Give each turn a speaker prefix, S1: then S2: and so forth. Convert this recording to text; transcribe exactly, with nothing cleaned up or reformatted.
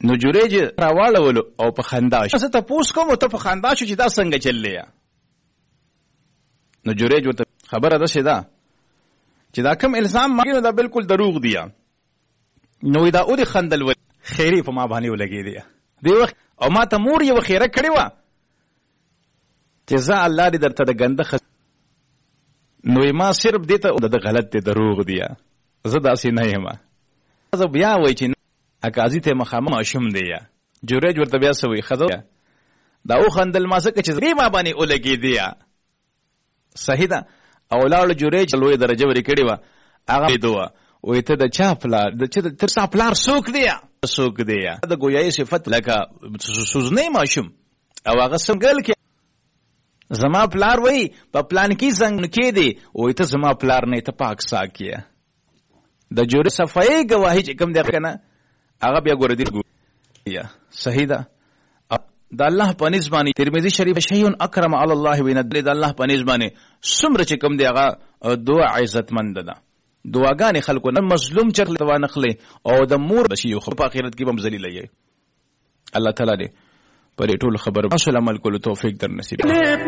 S1: نو جوریج راواړولو او په خندا شو. زه تپوس کوم ته په خندا شو چې دا څنګه چللی. نو جوریج ورته خبره داسې ده چې دا کوم الزام ما دا بالکل دروغ دی. نو دا او دې خندل و خیری په ما باندې ولګېدی دی وخت او ما ته مور یو خیره کړې وه چې زه الله دې درته د ګنده خ نو ما صرف دې ته د غلط دی دروغ دی زه داسې نه یم. زه بیا وایي چې قاضي ته مخامخ ماشوم دی. جوریج ورته بیا څه وایي ښځه دا وخندل ما ځکه چې زه ما باندې ولګېدی. صحیح ده. او ولاړ جوریج لویه درجه ورکړې وه هغه دوه وایي ته د چا پلار د چې تر ستا پلار څوک دی څوک دی د ګویایي صفت لکه سوزنی ماشوم او هغه سنګل کې زما پلار وایي په پلانکي زنګ کې دی وایي ته زما پلار نه ته پاک ساک یې. د جوړې صفایي ګواهي چې کوم دی که نه هغه بیا ګوره دی. صحیح ده. د الله په نسبت باندې ترمذي شریف شیء اکرم علی الله ویند د الله په نسبت باندې څومره چې کوم دی هغه دعا عزتمند ده. دعاګانې خلکو نه مظلوم چرته وانه خلې او د مور بشي یو په آخرت کې به هم ذلیله یې. الله تعالی دې پر ټول خبر اصل عمل کولو توفیق در نصیب